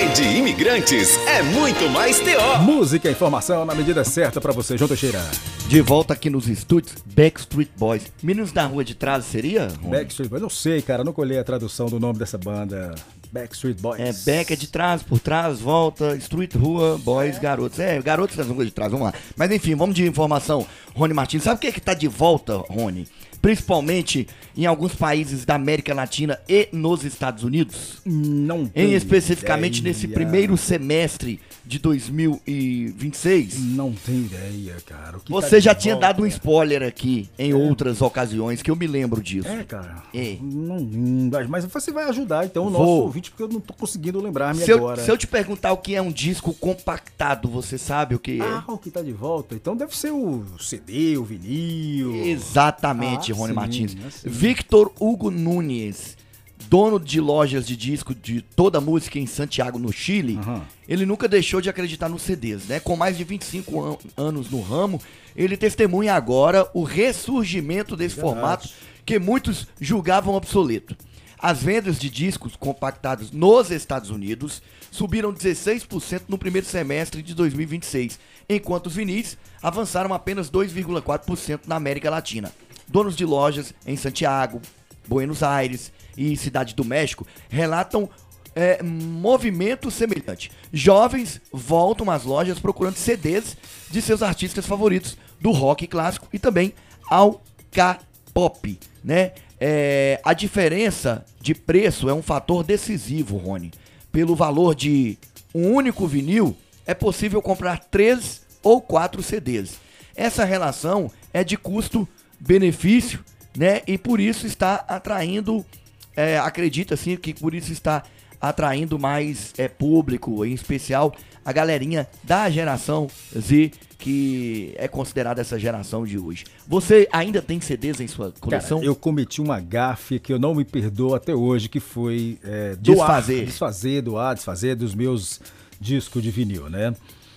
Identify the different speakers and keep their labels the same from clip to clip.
Speaker 1: Rede Imigrantes é muito mais TO.
Speaker 2: Música e informação na medida certa pra você, João Teixeira.
Speaker 3: De volta aqui nos estúdios, Backstreet Boys. Meninos da Rua de Trás seria?
Speaker 2: Backstreet Boys, não sei, cara, não colhei a tradução do nome dessa banda. Backstreet Boys.
Speaker 3: É, Back é de trás, por trás, volta, Street, Rua, Boys, garotos. É, garotos das ruas de trás, vamos lá. Mas enfim, vamos de informação. Rony Martins, sabe o que é que tá de volta, Rony? Principalmente em alguns países da América Latina e nos Estados Unidos?
Speaker 2: Não tenho
Speaker 3: Especificamente
Speaker 2: ideia.
Speaker 3: nesse primeiro semestre de 2026?
Speaker 2: Não tenho ideia, cara. O que
Speaker 3: Você
Speaker 2: tá
Speaker 3: já
Speaker 2: de
Speaker 3: tinha
Speaker 2: volta?
Speaker 3: dado um spoiler aqui em outras ocasiões, que eu me lembro disso.
Speaker 2: É, cara.
Speaker 3: É.
Speaker 2: Mas você vai ajudar, então, o
Speaker 3: Vou.
Speaker 2: nosso ouvinte, porque eu não tô conseguindo lembrar-me
Speaker 3: Se
Speaker 2: agora.
Speaker 3: eu te perguntar o que é um disco compactado, você sabe o que é?
Speaker 2: Ah, o que tá de volta? Então deve ser o CD, o vinil.
Speaker 3: Exatamente, Rony
Speaker 2: sim,
Speaker 3: Martins.
Speaker 2: assim.
Speaker 3: Victor Hugo Nunes, dono de lojas de disco de toda a música em Santiago, no Chile,
Speaker 2: Aham.
Speaker 3: ele nunca deixou de acreditar nos CDs, né? Com mais de 25 anos no ramo, ele testemunha agora o ressurgimento desse
Speaker 2: Verdade.
Speaker 3: formato que muitos julgavam obsoleto. As vendas de discos compactados nos Estados Unidos subiram 16% no primeiro semestre de 2026, enquanto os vinis avançaram apenas 2,4% na América Latina. Donos de lojas em Santiago, Buenos Aires e Cidade do México relatam movimento semelhante. Jovens voltam às lojas procurando CDs de seus artistas favoritos do rock clássico e também ao K-pop, né? A diferença de preço é um fator decisivo, Rony. Pelo valor de um único vinil, é possível comprar 3 ou 4 CDs. Essa relação é de custo-benefício, né? E por isso está atraindo, acredita assim, que por isso está atraindo mais público, em especial a galerinha da geração Z, que é considerada essa geração de hoje. Você ainda tem CDs em sua coleção?
Speaker 2: Cara, eu cometi uma gafe que eu não me perdoo até hoje, que foi desfazer dos meus discos de vinil, né?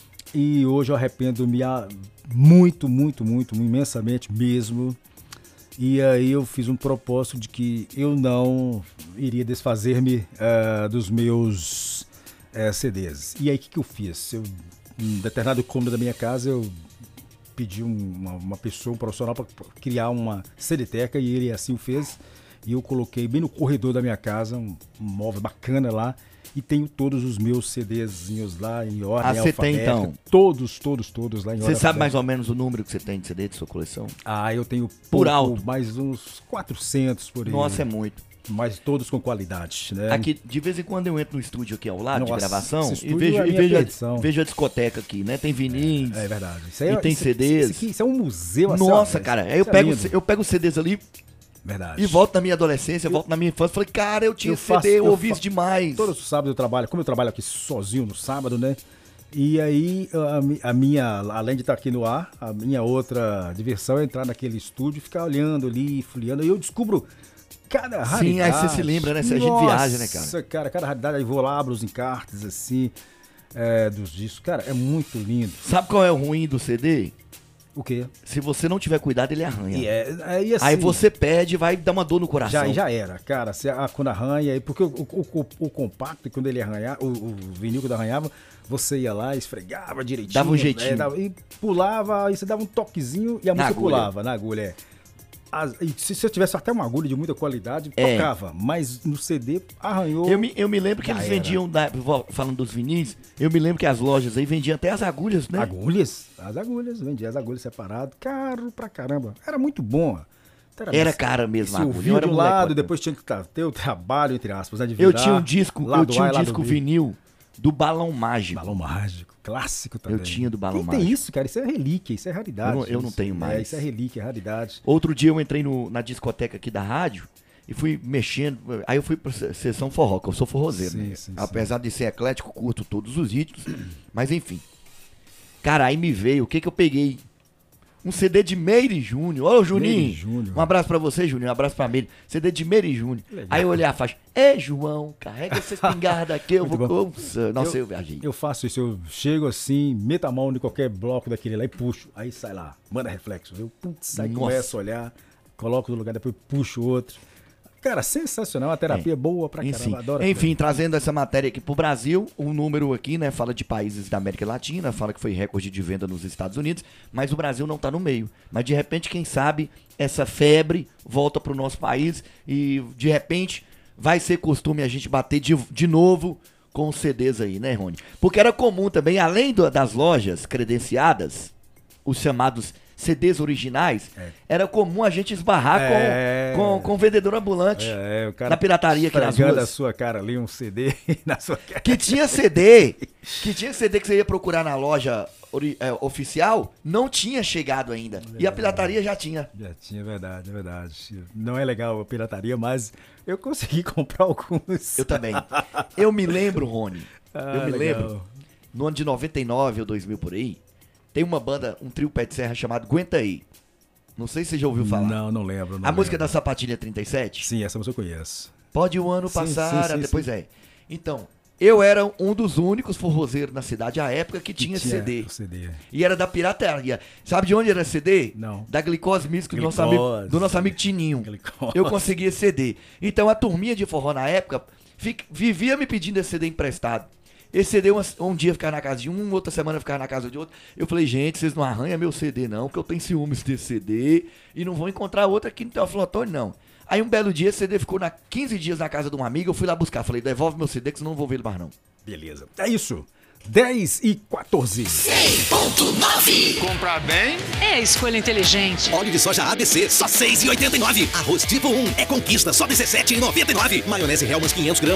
Speaker 2: E hoje eu arrependo-me muito, imensamente mesmo. E aí eu fiz um propósito de que eu não iria desfazer-me dos meus CDs. E aí o que eu fiz? Em determinado cômodo da minha casa, eu pedi uma pessoa, um profissional, para criar uma CD-teca, e ele assim o fez. E eu coloquei bem no corredor da minha casa, um móvel bacana lá, e tenho todos os meus CDzinhos lá em ordem
Speaker 3: você tem então?
Speaker 2: Todos lá em ordem.
Speaker 3: Você sabe mais ou menos o número que você tem de CD de sua coleção?
Speaker 2: Ah, eu tenho
Speaker 3: Por alto?
Speaker 2: Mais uns 400 por aí.
Speaker 3: Nossa, é muito.
Speaker 2: Mas todos com qualidade, né?
Speaker 3: Aqui, de vez em quando eu entro no estúdio aqui ao lado, de gravação,
Speaker 2: esse
Speaker 3: e
Speaker 2: estúdio é a minha perdição.
Speaker 3: vejo a discoteca aqui, né? Tem vinis,
Speaker 2: É verdade.
Speaker 3: e tem CDs.
Speaker 2: Isso é um museu assim.
Speaker 3: Nossa,
Speaker 2: ó,
Speaker 3: cara, aí
Speaker 2: isso
Speaker 3: eu pego os CDs ali
Speaker 2: Verdade.
Speaker 3: e volto na minha adolescência, volto na minha infância. Falei, cara, eu tinha CD, eu ouvi isso demais.
Speaker 2: Todos os sábados eu trabalho, como eu trabalho aqui sozinho no sábado, né? E aí, a minha, além de estar aqui no ar, a minha outra diversão é entrar naquele estúdio, ficar olhando ali, folheando, e eu descubro cada raridade.
Speaker 3: Sim, aí você se lembra, né? Se a gente viaja, né, cara?
Speaker 2: Nossa, cara, cada raridade, aí vou lá, abro os encartes, assim, dos discos. Cara, é muito lindo.
Speaker 3: Sabe qual é o ruim do CD?
Speaker 2: O quê?
Speaker 3: Se você não tiver cuidado, ele arranha.
Speaker 2: E assim,
Speaker 3: Aí você perde e vai dar uma dor no coração.
Speaker 2: já era, cara. Quando arranha, porque o compacto, quando ele arranhava, o vinil quando arranhava, você ia lá, esfregava direitinho.
Speaker 3: Dava um jeitinho.
Speaker 2: E pulava, aí você dava um toquezinho e a música
Speaker 3: agulha.
Speaker 2: pulava na agulha. E se eu tivesse até uma agulha de muita qualidade, tocava. Mas no CD arranhou.
Speaker 3: Eu me lembro que eles vendiam, falando dos vinis, eu me lembro que as lojas aí vendiam até as agulhas, né?
Speaker 2: As agulhas, vendia as agulhas separado, caro pra caramba. Era muito bom.
Speaker 3: Era cara mesmo a
Speaker 2: Se
Speaker 3: agulha.
Speaker 2: ouvia de um lado,
Speaker 3: moleque,
Speaker 2: depois tinha que ter o trabalho, entre aspas, né, de virar.
Speaker 3: Eu tinha um disco
Speaker 2: B.
Speaker 3: vinil do Balão Mágico.
Speaker 2: Balão Mágico, clássico também.
Speaker 3: Eu tinha do Balão
Speaker 2: Quem
Speaker 3: Mágico.
Speaker 2: tem isso, cara? Isso é relíquia, isso é raridade.
Speaker 3: Eu não tenho mais.
Speaker 2: Isso é relíquia, é raridade.
Speaker 3: Outro dia eu entrei na discoteca aqui da rádio e fui mexendo. Aí eu fui pra sessão forró, que eu sou forrozeiro.
Speaker 2: Sim,
Speaker 3: né?
Speaker 2: sim,
Speaker 3: Apesar de ser eclético, curto todos os ritmos. Mas enfim. Cara, aí me veio, o que eu peguei? Um CD de Meire Júnior. Ô, Juninho.
Speaker 2: Meire Júnior.
Speaker 3: Um abraço pra você, Juninho. Um abraço pra Meire. CD de Meire Júnior.
Speaker 2: Legal.
Speaker 3: Aí eu olhei a faixa. João, carrega essa espingarda aqui. Eu
Speaker 2: Muito
Speaker 3: vou.
Speaker 2: bom.
Speaker 3: Nossa, eu viajei.
Speaker 2: Eu faço isso, eu chego assim, meto a mão em qualquer bloco daquele lá e puxo. Aí sai lá, manda reflexo. Eu, putz, aí
Speaker 3: Nossa.
Speaker 2: começo a olhar, coloco no lugar, depois puxo outro. Cara, sensacional, a terapia boa pra caramba, adoro.
Speaker 3: Enfim, trazendo essa matéria aqui pro Brasil, o número aqui, né, fala de países da América Latina, fala que foi recorde de venda nos Estados Unidos, mas o Brasil não tá no meio. Mas de repente, quem sabe, essa febre volta pro nosso país e de repente vai ser costume a gente bater de novo com os CDs aí, né, Rony? Porque era comum também, além das lojas credenciadas, os chamados CDs originais, era comum a gente esbarrar com vendedor ambulante
Speaker 2: o cara
Speaker 3: na pirataria aqui nas
Speaker 2: ruas.
Speaker 3: ruas.
Speaker 2: A sua cara ali, um CD na sua cara.
Speaker 3: Que tinha CD que você ia procurar na loja oficial, não tinha chegado ainda. E a pirataria já tinha.
Speaker 2: Já tinha, verdade. Não é legal a pirataria, mas eu consegui comprar alguns.
Speaker 3: Eu também. Eu me lembro, Rony,
Speaker 2: lembro,
Speaker 3: no ano de 99 ou 2000 por aí, tem uma banda, um trio pé de serra chamado Aguenta Aí. Não sei se você já ouviu falar.
Speaker 2: Não lembro.
Speaker 3: A música da Sapatilha 37?
Speaker 2: Sim, essa música eu conheço.
Speaker 3: Pode o ano passar, depois é. Então, eu era um dos únicos forrozeiros na cidade à época que tinha CD.
Speaker 2: O CD.
Speaker 3: E era da pirataria. Sabe de onde era CD?
Speaker 2: Não.
Speaker 3: Da Glicose Music do nosso amigo Tininho.
Speaker 2: Glicose.
Speaker 3: Eu conseguia esse CD. Então a turminha de forró na época vivia me pedindo esse CD emprestado. Esse CD um dia ficava na casa de um, outra semana ficava na casa de outro. Eu falei, gente, vocês não arranham meu CD não, porque eu tenho ciúmes desse CD e não vão encontrar outro aqui no Teoflotone não. Aí um belo dia esse CD ficou 15 dias na casa de um amigo, eu fui lá buscar. Falei, devolve meu CD que senão não vou ver ele mais não.
Speaker 2: Beleza. É isso. 10h14.
Speaker 1: 100.9. Comprar bem
Speaker 4: é escolha inteligente.
Speaker 1: Óleo de soja ABC, só R$ 6,89. Arroz tipo 1 é conquista, só R$ 17,99. Maionese Hellmann's 500 gramas.